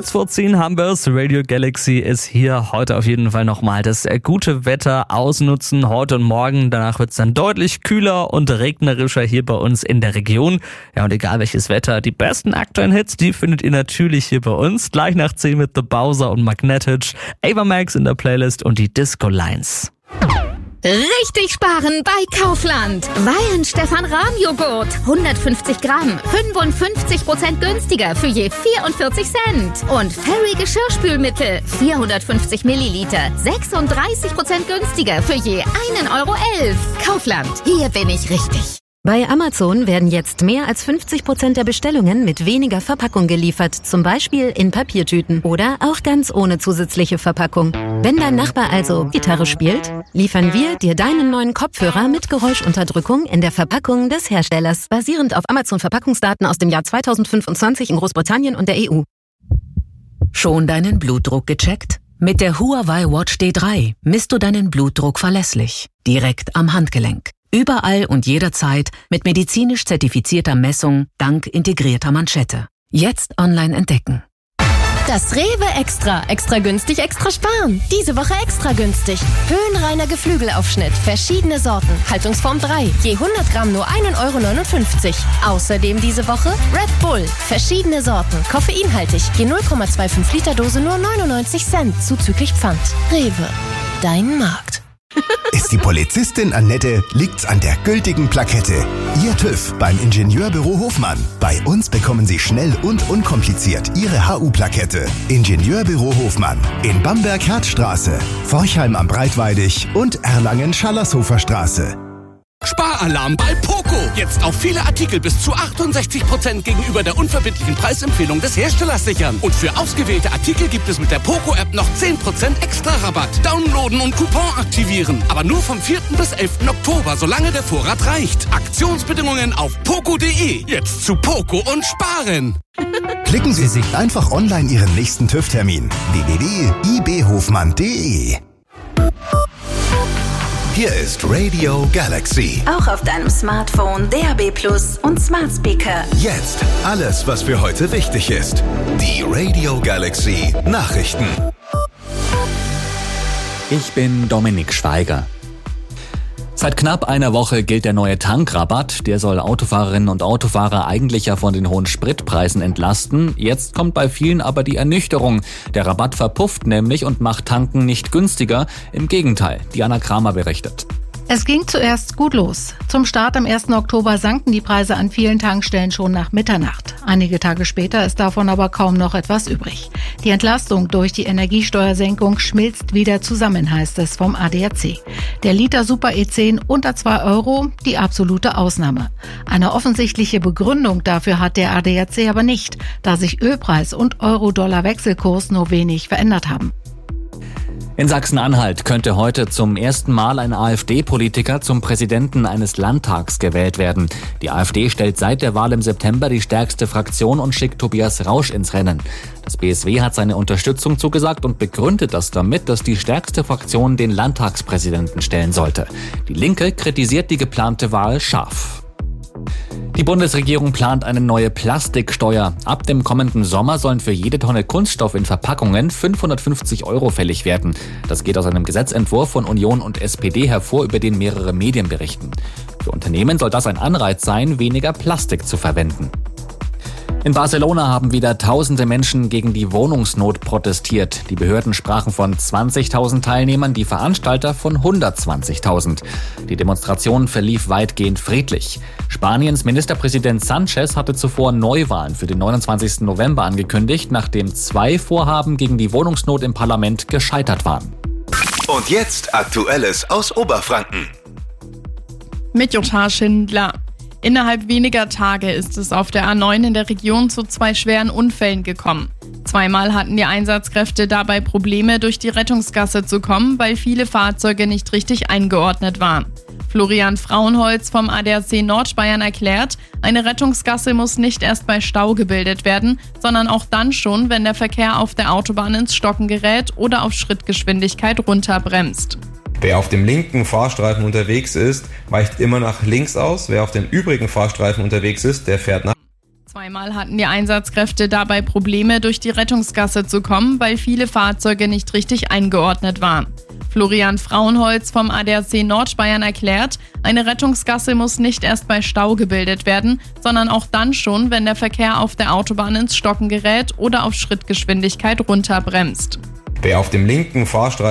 Kurz vor 10 haben wir es. Radio Galaxy ist hier. Heute auf jeden Fall nochmal das gute Wetter ausnutzen. Heute und morgen. Danach wird es dann deutlich kühler und regnerischer hier bei uns in der Region. Ja, und egal welches Wetter, die besten aktuellen Hits, die findet ihr natürlich hier bei uns. Gleich nach 10 mit The Bowser und Magnetic. Ava Max in der Playlist und die Disco Lines. Richtig sparen bei Kaufland. Wein Stefan Rahm Joghurt. 150 Gramm. 55% günstiger für je 44 Cent. Und Fairy Geschirrspülmittel. 450 Milliliter. 36% günstiger für je 1,11 Euro. Kaufland. Hier bin ich richtig. Bei Amazon werden jetzt mehr als 50% der Bestellungen mit weniger Verpackung geliefert, zum Beispiel in Papiertüten oder auch ganz ohne zusätzliche Verpackung. Wenn dein Nachbar also Gitarre spielt, liefern wir dir deinen neuen Kopfhörer mit Geräuschunterdrückung in der Verpackung des Herstellers, basierend auf Amazon-Verpackungsdaten aus dem Jahr 2025 in Großbritannien und der EU. Schon deinen Blutdruck gecheckt? Mit der Huawei Watch D3 misst du deinen Blutdruck verlässlich, direkt am Handgelenk. Überall und jederzeit mit medizinisch zertifizierter Messung dank integrierter Manschette. Jetzt online entdecken. Das Rewe Extra. Extra günstig, extra sparen. Diese Woche extra günstig. Höhenreiner Geflügelaufschnitt. Verschiedene Sorten. Haltungsform 3. Je 100 Gramm nur 1,59 €. Außerdem diese Woche Red Bull. Verschiedene Sorten. Koffeinhaltig. Je 0,25 Liter Dose nur 99 Cent. Zuzüglich Pfand. Rewe. Dein Markt. Ist die Polizistin Annette, liegt's an der gültigen Plakette. Ihr TÜV beim Ingenieurbüro Hofmann. Bei uns bekommen Sie schnell und unkompliziert Ihre HU-Plakette. Ingenieurbüro Hofmann. In Bamberg-Herzstraße, Forchheim am Breitweidig und Erlangen-Schallershofer-Straße. Sparalarm bei Poco. Jetzt auf viele Artikel bis zu 68% gegenüber der unverbindlichen Preisempfehlung des Herstellers sichern. Und für ausgewählte Artikel gibt es mit der Poco-App noch 10% extra Rabatt. Downloaden und Coupon aktivieren. Aber nur vom 4. bis 11. Oktober, solange der Vorrat reicht. Aktionsbedingungen auf poco.de. Jetzt zu Poco und sparen. Klicken Sie sich einfach online Ihren nächsten TÜV-Termin. www.ibhofmann.de. Hier ist Radio Galaxy. Auch auf deinem Smartphone, DAB+ und Smart Speaker. Jetzt alles, was für heute wichtig ist. Die Radio Galaxy Nachrichten. Ich bin Dominik Schweiger. Seit knapp einer Woche gilt der neue Tankrabatt. Der soll Autofahrerinnen und Autofahrer eigentlich ja von den hohen Spritpreisen entlasten. Jetzt kommt bei vielen aber die Ernüchterung. Der Rabatt verpufft nämlich und macht Tanken nicht günstiger. Im Gegenteil, Diana Kramer berichtet. Es ging zuerst gut los. Zum Start am 1. Oktober sanken die Preise an vielen Tankstellen schon nach Mitternacht. Einige Tage später ist davon aber kaum noch etwas übrig. Die Entlastung durch die Energiesteuersenkung schmilzt wieder zusammen, heißt es vom ADAC. Der Liter Super E10 unter 2 €, die absolute Ausnahme. Eine offensichtliche Begründung dafür hat der ADAC aber nicht, da sich Ölpreis und Euro-Dollar-Wechselkurs nur wenig verändert haben. In Sachsen-Anhalt könnte heute zum ersten Mal ein AfD-Politiker zum Präsidenten eines Landtags gewählt werden. Die AfD stellt seit der Wahl im September die stärkste Fraktion und schickt Tobias Rausch ins Rennen. Das BSW hat seine Unterstützung zugesagt und begründet das damit, dass die stärkste Fraktion den Landtagspräsidenten stellen sollte. Die Linke kritisiert die geplante Wahl scharf. Die Bundesregierung plant eine neue Plastiksteuer. Ab dem kommenden Sommer sollen für jede Tonne Kunststoff in Verpackungen 550 € fällig werden. Das geht aus einem Gesetzentwurf von Union und SPD hervor, über den mehrere Medien berichten. Für Unternehmen soll das ein Anreiz sein, weniger Plastik zu verwenden. In Barcelona haben wieder tausende Menschen gegen die Wohnungsnot protestiert. Die Behörden sprachen von 20.000 Teilnehmern, die Veranstalter von 120.000. Die Demonstration verlief weitgehend friedlich. Spaniens Ministerpräsident Sanchez hatte zuvor Neuwahlen für den 29. November angekündigt, nachdem 2 Vorhaben gegen die Wohnungsnot im Parlament gescheitert waren. Und jetzt Aktuelles aus Oberfranken. Mit Jutta Schindler. Innerhalb weniger Tage ist es auf der A9 in der Region zu 2 schweren Unfällen gekommen. Zweimal hatten die Einsatzkräfte dabei Probleme, durch die Rettungsgasse zu kommen, weil viele Fahrzeuge nicht richtig eingeordnet waren. Florian Frauenholz vom ADAC Nordbayern erklärt, eine Rettungsgasse muss nicht erst bei Stau gebildet werden, sondern auch dann schon, wenn der Verkehr auf der Autobahn ins Stocken gerät oder auf Schrittgeschwindigkeit runterbremst. Wer auf dem linken Fahrstreifen unterwegs ist, weicht immer nach links aus. Wer auf dem übrigen Fahrstreifen unterwegs ist, der fährt nach Zweimal hatten die Einsatzkräfte dabei Probleme, durch die Rettungsgasse zu kommen, weil viele Fahrzeuge nicht richtig eingeordnet waren. Florian Frauenholz vom ADAC Nordbayern erklärt, eine Rettungsgasse muss nicht erst bei Stau gebildet werden, sondern auch dann schon, wenn der Verkehr auf der Autobahn ins Stocken gerät oder auf Schrittgeschwindigkeit runterbremst. Wer auf dem linken Fahrstreifen